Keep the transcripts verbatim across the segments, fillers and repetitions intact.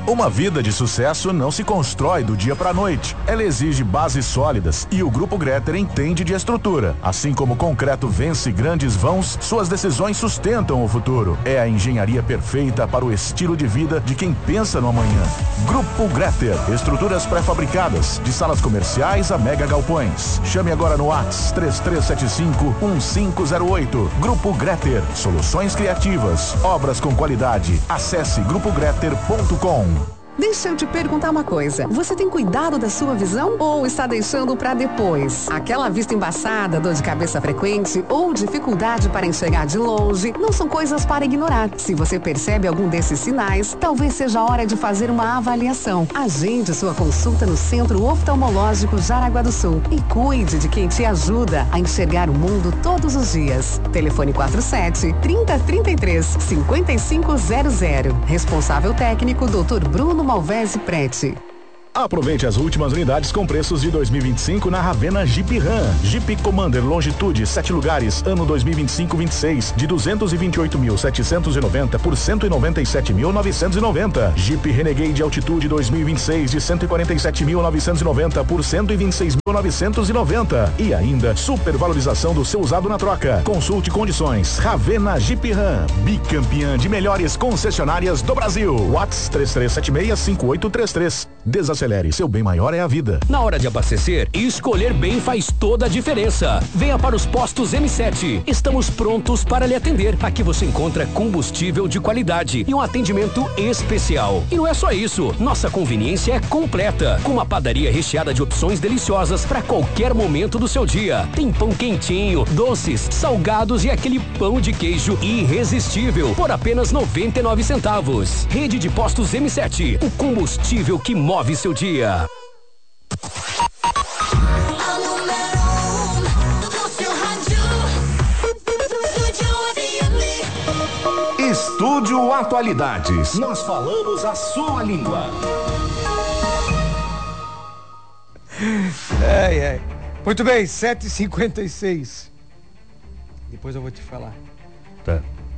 Uma vida de sucesso não se constrói do dia pra noite. Ela exige bases sólidas e o Grupo Greter entende de estrutura. Assim como o concreto vence grandes vãos, suas decisões sustentam o futuro. É a engenharia perfeita para o estilo de vida de quem pensa no amanhã. Grupo Greter, estruturas pré-fabricadas, de salas comerciais a mega galpões. Chame agora no WhatsApp três três sete cinco, um cinco zero oito. Grupo Greter, soluções criativas, obras com qualidade. Acesse grupo greter ponto com. Deixa eu te perguntar uma coisa. Você tem cuidado da sua visão ou está deixando para depois? Aquela vista embaçada, dor de cabeça frequente ou dificuldade para enxergar de longe não são coisas para ignorar. Se você percebe algum desses sinais, talvez seja a hora de fazer uma avaliação. Agende sua consulta no Centro Oftalmológico Jaraguá do Sul e cuide de quem te ajuda a enxergar o mundo todos os dias. Telefone quatro sete, trinta, trinta e três, cinquenta e cinco zero zero. Responsável técnico doutor Bruno Malvese Prete. Aproveite as últimas unidades com preços de dois mil e vinte e cinco na Ravena Jeep Ram. Jeep Commander Longitude, sete lugares, ano dois mil e vinte e cinco vinte e seis, de duzentos e vinte e oito mil setecentos e noventa por cento e noventa e sete mil novecentos e noventa. Jeep Renegade Altitude dois mil e vinte e seis, de cento e quarenta e sete mil novecentos e noventa por cento e vinte e seis mil novecentos e noventa. E ainda, supervalorização do seu usado na troca. Consulte condições. Ravena Jeep Ram, bicampeã de melhores concessionárias do Brasil. WhatsApp três três sete seis, cinco oito três três. Desacelere, seu bem maior é a vida. Na hora de abastecer, escolher bem faz toda a diferença. Venha para os postos M sete. Estamos prontos para lhe atender. Aqui você encontra combustível de qualidade e um atendimento especial. E não é só isso, nossa conveniência é completa, com uma padaria recheada de opções deliciosas para qualquer momento do seu dia. Tem pão quentinho, doces, salgados e aquele pão de queijo irresistível por apenas noventa e nove centavos. Rede de postos M sete, o combustível que move seu dia. Estúdio Atualidades. Nós falamos a sua língua. Ai, ai. Muito bem, sete e cinquenta e seis. Depois eu vou te falar. Tá.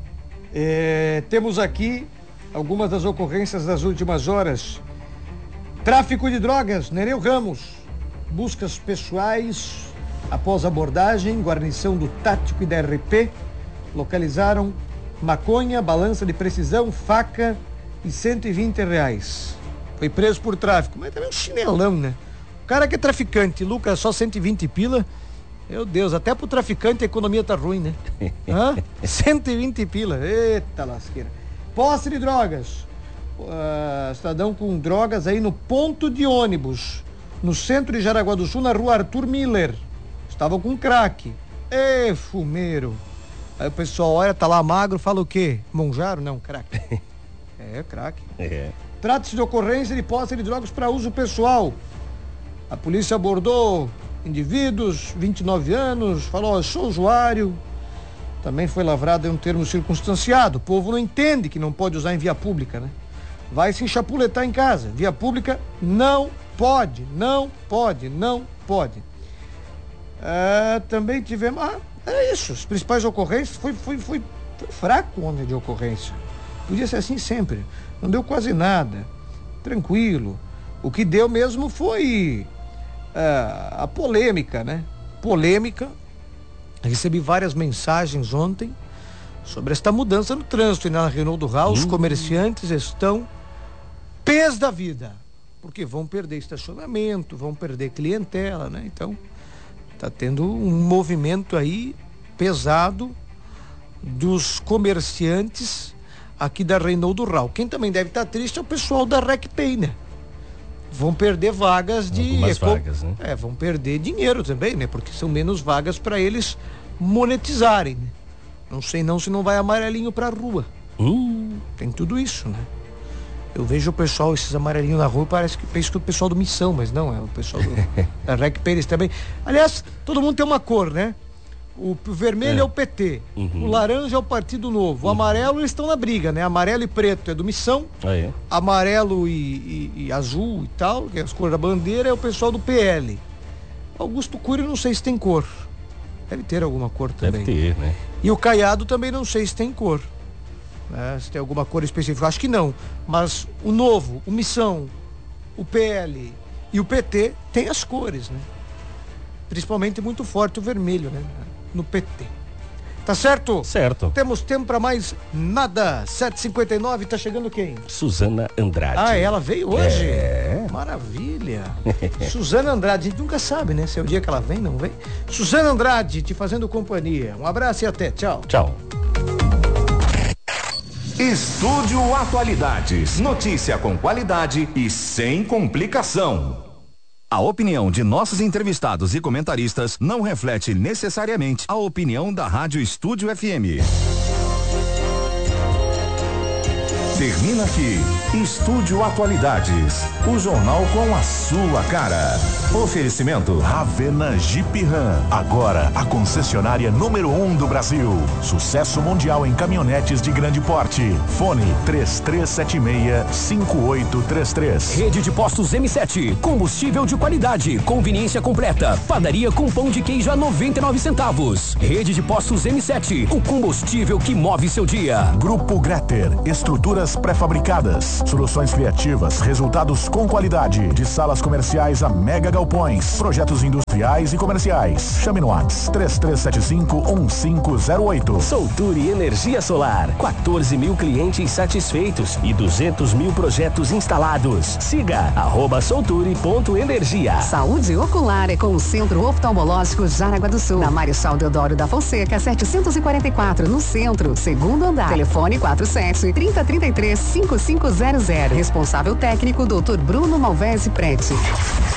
É, temos aqui algumas das ocorrências das últimas horas. Tráfico de drogas, Nereu Ramos. Buscas pessoais após abordagem, guarnição do Tático e da R P localizaram maconha, balança de precisão, faca e cento e vinte reais. Foi preso por tráfico, mas também um chinelão, né? O cara que é traficante, lucra só cento e vinte pila. Meu Deus, até pro traficante a economia tá ruim, né? Hã? cento e vinte pila, eita lasqueira. Posse de drogas. Uh, cidadão com drogas aí no ponto de ônibus, no centro de Jaraguá do Sul, na rua Arthur Miller. Estavam com crack. Ê, fumeiro. Aí o pessoal olha, tá lá magro, fala o quê? Monjaro? Não, crack. É, crack. É. Trata-se de ocorrência de posse de drogas para uso pessoal. A polícia abordou indivíduos, vinte e nove anos, falou, ó, sou usuário. Também foi lavrado um termo circunstanciado. O povo não entende que não pode usar em via pública, né? Vai se enchapuletar em casa. Via pública não pode, não pode, não pode. É, também tivemos... Ah, era isso. As principais ocorrências foi, foi, foi, foi fraco o homem de ocorrência. Podia ser assim sempre. Não deu quase nada. Tranquilo. O que deu mesmo foi uh, a polêmica, né? Polêmica. Recebi várias mensagens ontem sobre esta mudança no trânsito. E na Renault do Raul, os comerciantes estão pés da vida. Porque vão perder estacionamento, vão perder clientela, né? Então, tá tendo um movimento aí pesado dos comerciantes aqui da Renault do Raul. Quem também deve estar triste é o pessoal da RecPay, né? Vão perder vagas de... Algumas vagas, né? É, vão perder dinheiro também, né? Porque são menos vagas para eles monetizarem, né? Não sei não se não vai amarelinho pra rua. Hum. Tem tudo isso, né? Eu vejo o pessoal, esses amarelinhos na rua, parece que penso que é o pessoal do Missão, mas não, é o pessoal do, da RecPay também. Aliás, todo mundo tem uma cor, né? O vermelho é, é o P T, uhum. O laranja é o Partido Novo, o uhum. amarelo eles estão na briga, né? Amarelo e preto é do Missão, ah, é? Amarelo e, e, e azul e tal, que é as cores da bandeira, é o pessoal do P L. Augusto Cury não sei se tem cor, deve ter alguma cor também. Deve ter, né? E o Caiado também não sei se tem cor, né? Se tem alguma cor específica, acho que não. Mas o Novo, o Missão, o P L e o P T tem as cores, né? Principalmente muito forte o vermelho, né? No P T. Tá certo? Certo. Temos tempo para mais nada. sete e cinquenta e nove, tá chegando quem? Suzana Andrade. Ah, ela veio hoje? É. Maravilha. Suzana Andrade, a gente nunca sabe, né? Se é o dia que ela vem, não vem. Suzana Andrade, te fazendo companhia. Um abraço e até. Tchau. Tchau. Estúdio Atualidades. Notícia com qualidade e sem complicação. A opinião de nossos entrevistados e comentaristas não reflete necessariamente a opinião da Rádio Estúdio F M. Termina aqui, Estúdio Atualidades, o jornal com a sua cara. Oferecimento Ravena Jeep Ram, agora a concessionária número um do Brasil. Sucesso mundial em caminhonetes de grande porte. Fone três três sete seis, cinco oito três três. Rede de postos M sete, combustível de qualidade, conveniência completa, padaria com pão de queijo a noventa e nove centavos. Rede de postos M sete, o combustível que move seu dia. Grupo Greter, estruturas pré-fabricadas, soluções criativas, resultados com qualidade, de salas comerciais a mega galpões, projetos industriais e comerciais. Chame no WhatsApp três três sete cinco um cinco zero oito. Solturi Energia Solar, quatorze mil clientes satisfeitos e duzentos mil projetos instalados. Siga arroba solturi.energia. Saúde ocular é com o Centro Oftalmológico Jaraguá do Sul, na Marechal Deodoro da Fonseca, setecentos e quarenta e quatro, no centro, segundo andar. Telefone quatro sete, trinta, trinta e três, cinquenta e cinco zero zero. Responsável técnico, doutor Bruno Malvese Prete.